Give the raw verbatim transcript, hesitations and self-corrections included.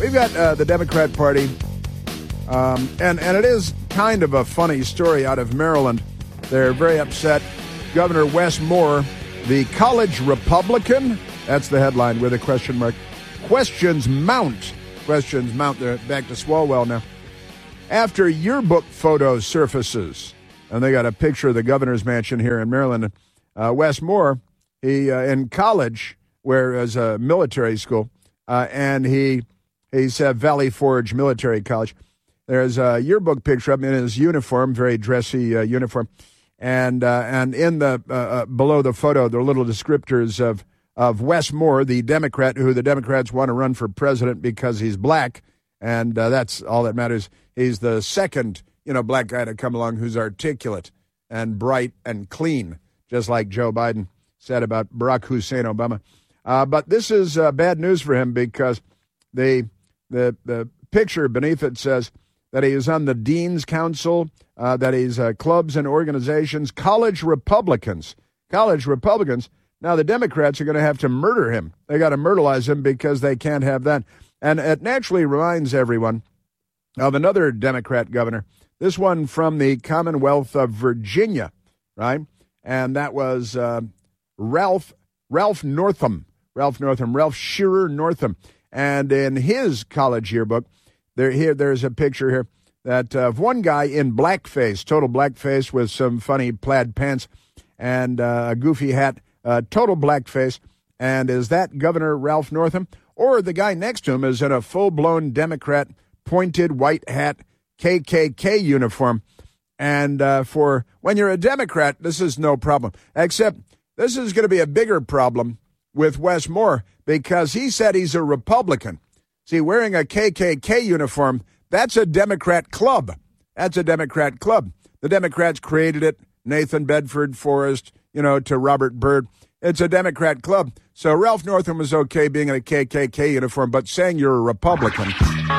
we've got uh, the Democrat Party, um, and, and it is kind of a funny story out of Maryland. They're very upset. Governor Wes Moore, the college Republican, that's the headline with a question mark. Questions mount. Questions mount. They're back to Swalwell now. After yearbook photo surfaces, and they got a picture of the governor's mansion here in Maryland. Uh, Wes Moore, he uh, in college, where as a military school, uh, and he he's at Valley Forge Military College. There's a yearbook picture of him in his uniform, very dressy uh, uniform, and uh, and in the uh, uh, below the photo, there are little descriptors of of Wes Moore, the Democrat, who the Democrats want to run for president because he's black, and uh, that's all that matters. He's the second, you know, black guy to come along who's articulate and bright and clean, just like Joe Biden said about Barack Hussein Obama. Uh, but this is uh, bad news for him because the the the picture beneath it says that he is on the Dean's Council, uh, that he's uh, clubs and organizations, college Republicans, college Republicans. Now the Democrats are going to have to murder him. They got to myrtleize him because they can't have that. And it naturally reminds everyone of another Democrat governor, this one from the Commonwealth of Virginia, right? And that was uh, Ralph Ralph Northam, Ralph Northam, Ralph Shearer Northam. And in his college yearbook, there here there's a picture here that uh, of one guy in blackface, total blackface with some funny plaid pants and uh, a goofy hat, uh, total blackface. And is that Governor Ralph Northam? Or the guy next to him is in a full-blown Democrat pointed white hat, K K K uniform. And uh, for when you're a Democrat, this is no problem. Except this is going to be a bigger problem with Wes Moore because he said he's a Republican. See, wearing a K K K uniform, that's a Democrat club. That's a Democrat club. The Democrats created it, Nathan Bedford Forrest, you know, to Robert Byrd. It's a Democrat club. So Ralph Northam was okay being in a K K K uniform, but saying you're a Republican,